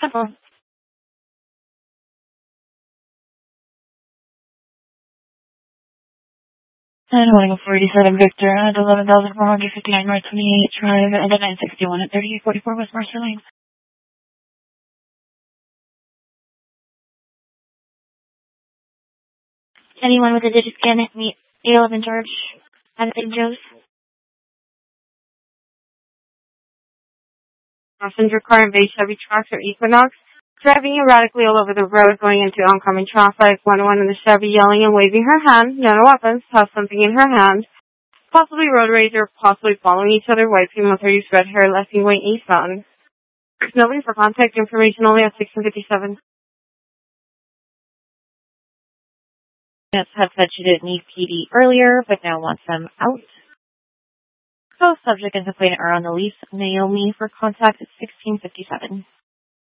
Couple. 47 Victor at 11,459 North 28 Drive and then 961 at 3844 West Mercer Lane. Anyone with a digit scan at me, 811 George at St. Joe's. Passenger car and beige Chevy Trax or Equinox, driving erratically all over the road, going into oncoming traffic. One in the Chevy yelling and waving her hand, no weapons, has something in her hand. Possibly road rage or possibly following each other. White female, 30s, red hair, left going eastbound. Nobody for contact information only at 1657. Yes, had said she didn't need PD earlier, but now wants them out. So subject and complainant are on the lease. Naomi for contact at 1657.